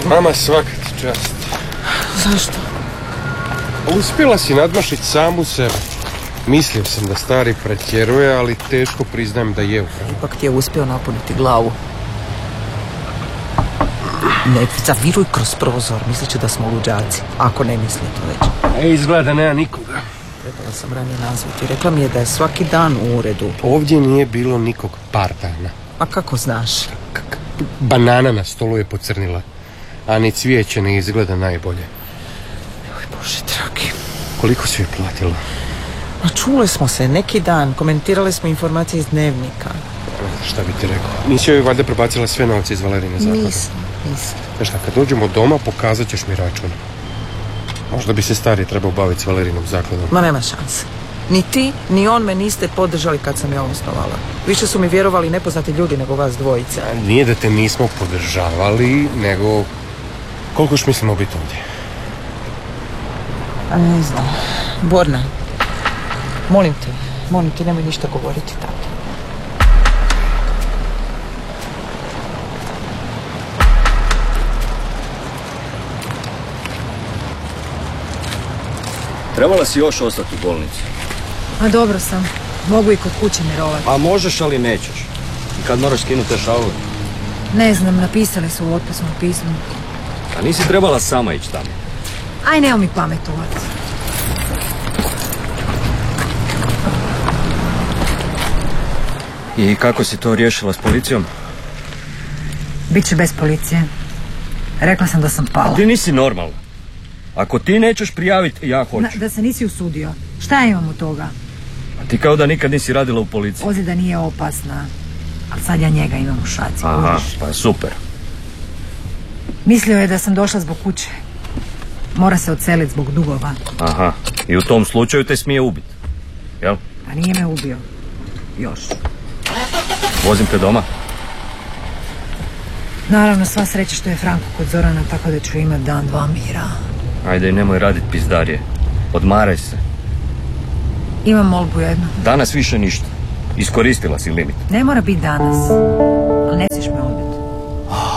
Mama, svaka ti čast. Zašto? Uspjela si nadmašiti samu sebe. Mislio sam da stari pretjeruje, ali teško priznajem da je u pravu. Ipak ti je uspio napuniti glavu. Ne zaviruj kroz prozor, misleći da smo luđaci. Ako ne misli to već. Izgleda nema nikoga. Trebala sam ranije nazvati. Rekla mi je da je svaki dan u uredu. Ovdje nije bilo nikog par dana. A kako znaš? Banana na stolu je pocrnila, a ni cvijeće ne izgleda najbolje. Oj, Bože dragi. Koliko si joj platila? A čule smo se neki dan, komentirali smo informacije iz dnevnika. Šta bi ti rekao? Nisi joj valjda prebacila sve novce iz Valerine zaklade? Nisam. Znaš šta, kad dođemo doma pokazat ćeš mi račun. Možda bi se stari trebao baviti s Valerinom zakladom. Ma nema šanse. Ni ti, ni on me niste podržali kad sam ja osnovala. Više su mi vjerovali nepoznati ljudi nego vas dvojica. Nije da te nismo podržavali, nego koliko još mislimo biti ovdje? A ne znam. Borna, molim te, nemoj ništa govoriti tako. Trebala si još ostati u bolnici. A dobro sam. Mogu i kod kuće mirovati. A možeš, ali nećeš. I kad moraš skinuti te šalove? Ne znam, napisali su u otpisnom pismu. A nisi trebala sama ići tamo. Aj, neo mi pametovati. I kako si to riješila s policijom? Biće bez policije. Rekla sam da sam pala. Ti nisi normalna. Ako ti nećeš prijaviti, ja hoću. Da se nisi usudio. Šta ja imam od toga? A ti kao da nikad nisi radila u policiji. Ozljeda nije opasna. Ali sad ja njega imam u šaci. Aha, kužiš? pa super. Mislio je da sam došla zbog kuće. Mora se odseliti zbog dugova. Aha, i u tom slučaju te smije ubiti. Jel? A nije me ubio. Još. Vozim te doma. Naravno, sva sreća što je Franko kod Zorana, tako da ću imat dan, dva mira. Ajde i nemoj radit pizdarije. Odmaraj se. Imam molbu jednu. Danas više ništa. Iskoristila si limit. Ne mora biti danas. Ali ne smiješ me odbiti.